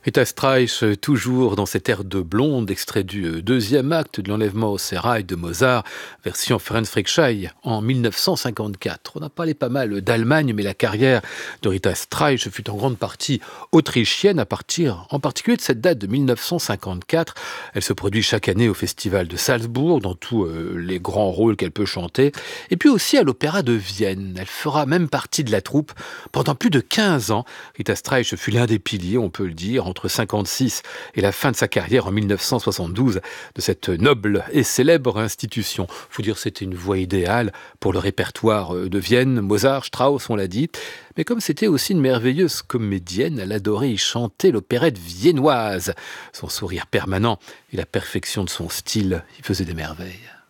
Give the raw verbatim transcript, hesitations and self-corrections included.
Rita Streich, toujours dans cet air de blonde, extrait du deuxième acte de l'enlèvement au sérail de Mozart, version Ferenc Frickschei, en mille neuf cent cinquante-quatre. On a parlé pas mal d'Allemagne, mais la carrière de Rita Streich fut en grande partie autrichienne, à partir en particulier de cette date de mille neuf cent cinquante-quatre. Elle se produit chaque année au festival de Salzbourg, dans tous euh, les grands rôles qu'elle peut chanter, et puis aussi à l'Opéra de Vienne. Elle fera même partie de la troupe pendant plus de quinze ans. Rita Streich fut l'un des piliers, on peut le dire, entre cinquante-six et la fin de sa carrière en mille neuf cent soixante-douze de cette noble et célèbre institution. Faut dire que c'était une voix idéale pour le répertoire de Vienne, Mozart, Strauss, on l'a dit. Mais comme c'était aussi une merveilleuse comédienne, elle adorait y chanter l'opérette viennoise. Son sourire permanent et la perfection de son style y faisaient des merveilles.